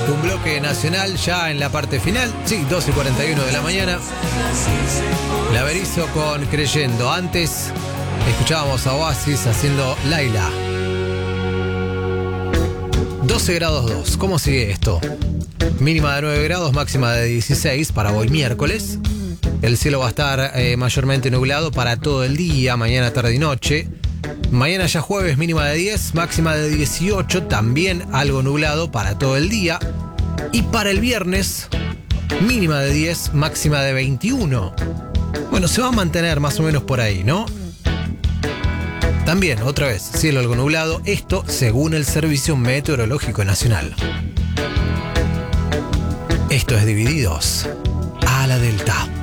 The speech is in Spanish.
Un bloque nacional ya en la parte final. Sí, 12:41 de la mañana. La Berizo con Creyendo. Antes escuchábamos a Oasis haciendo Laila. 12 grados 2. ¿Cómo sigue esto? Mínima de 9 grados, máxima de 16 para hoy miércoles. El cielo va a estar mayormente nublado para todo el día, mañana, tarde y noche. Mañana ya jueves, mínima de 10, máxima de 18, también algo nublado para todo el día. Y para el viernes, mínima de 10, máxima de 21. Bueno, se va a mantener más o menos por ahí, ¿no? También, otra vez, cielo algo nublado, esto según el Servicio Meteorológico Nacional. Esto es Divididos a la Delta.